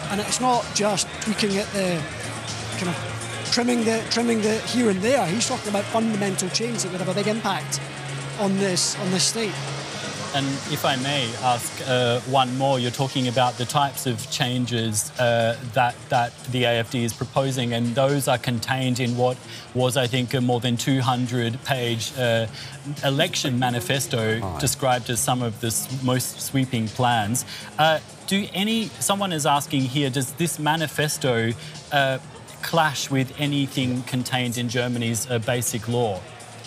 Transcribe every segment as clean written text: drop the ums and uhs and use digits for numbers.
And it's not just tweaking at the kind of trimming the here and there. He's talking about fundamental change that would have a big impact on this state. And if I may ask one more, you're talking about the types of changes that the AFD is proposing, and those are contained in what was, I think, a more than 200-page election manifesto described as some of the most sweeping plans. Someone is asking here, does this manifesto clash with anything contained in Germany's basic law?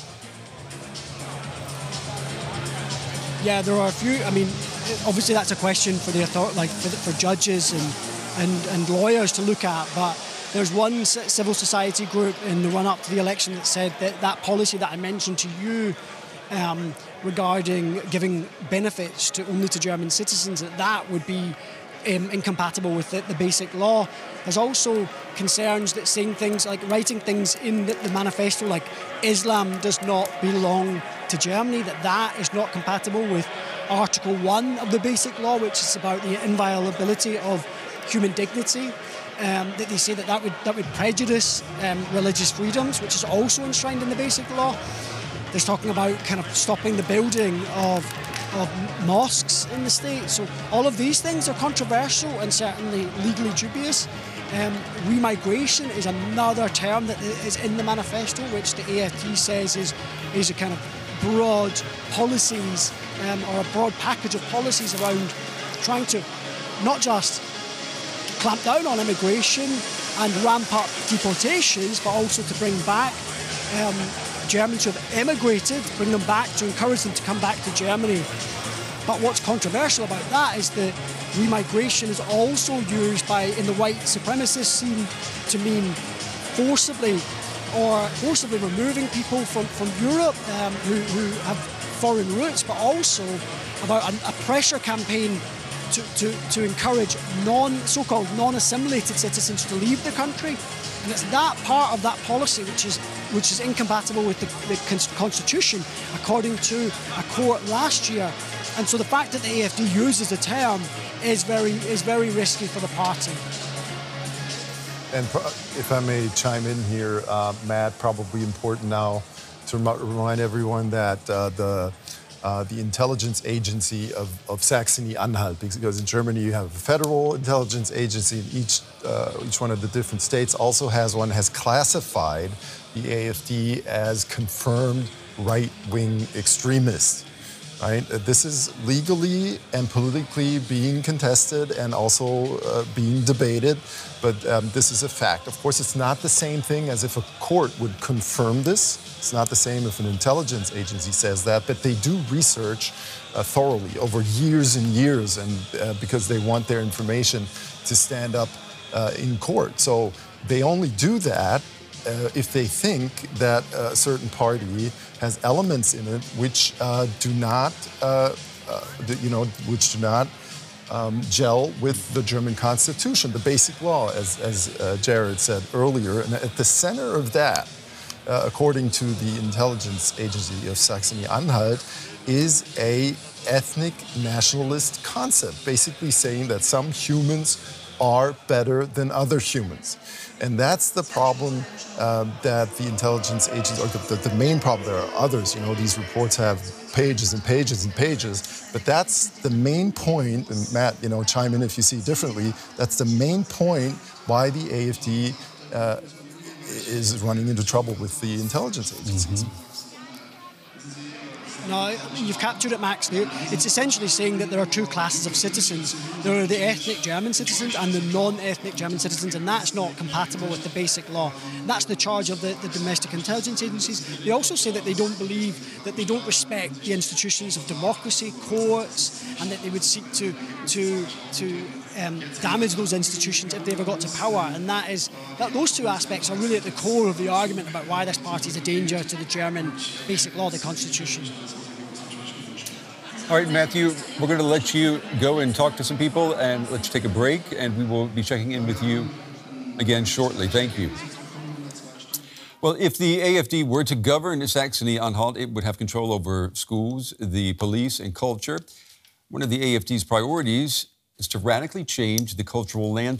Yeah, there are a few. I mean, obviously that's a question for the for judges and lawyers to look at. But there's one civil society group in the run-up to the election that said that policy that I mentioned to you regarding giving benefits only to German citizens, that would be incompatible with the basic law. There's also concerns that saying things like writing things in the manifesto like Islam does not belong to Germany, that is not compatible with Article 1 of the Basic Law, which is about the inviolability of human dignity. That they say that would prejudice religious freedoms, which is also enshrined in the Basic Law. There's talking about kind of stopping the building of mosques in the state. So all of these things are controversial and certainly legally dubious. Remigration is another term that is in the manifesto, which the AFD says is a kind of broad policies or a broad package of policies around trying to not just clamp down on immigration and ramp up deportations, but also to bring back Germans who have emigrated, bring them back, to encourage them to come back to Germany. But what's controversial about that is that remigration is also used in the white supremacists seem to mean forcibly removing people from Europe who have foreign roots, but also about a pressure campaign to encourage so-called non-assimilated citizens to leave the country. And it's that part of that policy which is incompatible with the Constitution, according to a court last year. And so the fact that the AFD uses the term is very risky for the party. And if I may chime in here, Matt, probably important now to remind everyone that the intelligence agency of Saxony-Anhalt, because in Germany you have a federal intelligence agency, and each one of the different states also has classified the AFD as confirmed right-wing extremists. Right? This is legally and politically being contested and also being debated, but this is a fact. Of course, it's not the same thing as if a court would confirm this. It's not the same if an intelligence agency says that, but they do research thoroughly over years and years, and because they want their information to stand up in court. So they only do that if they think that a certain party has elements in it which do not gel with the German Constitution, the Basic Law, as Jared said earlier. And at the center of that, according to the intelligence agency of Saxony-Anhalt, is a ethnic nationalist concept, basically saying that some humans are better than other humans. And that's the problem that the intelligence agencies, or the main problem. There are others, these reports have pages and pages and pages, but that's the main point, and Matt, chime in if you see it differently, that's the main point why the AFD is running into trouble with the intelligence agencies. Mm-hmm. No, you've captured it, Max. It's essentially saying that there are two classes of citizens. There are the ethnic German citizens and the non-ethnic German citizens, and that's not compatible with the Basic Law. That's the charge of the domestic intelligence agencies. They also say that they don't respect the institutions of democracy, courts, and that they would seek to damage those institutions if they ever got to power. And those two aspects are really at the core of the argument about why this party is a danger to the German Basic Law, the Constitution. All right, Matthew, we're going to let you go and talk to some people, and let's take a break, and we will be checking in with you again shortly. Thank you. Well, if the AFD were to govern Saxony-Anhalt, it would have control over schools, the police, and culture. One of the AFD's priorities is to radically change the cultural landscape.